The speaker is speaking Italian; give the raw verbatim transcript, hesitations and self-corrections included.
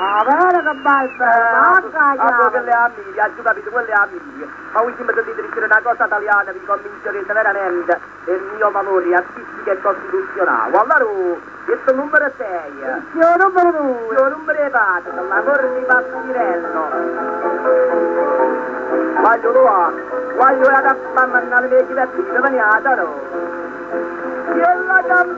Ah, vero che balza, Ah, caglia. quelle amiche, hai capito, quelle amiche. Ma voi mi dovete dire una cosa italiana, vi convincerete veramente del mio valore artistico e costituzionale. Allora, questo numero sei. Io numero due. Io numero quattro, l'amore di Pastirello. Voglio lo voglio la campana alle vecchie da qui, dove ne ha, no? Io la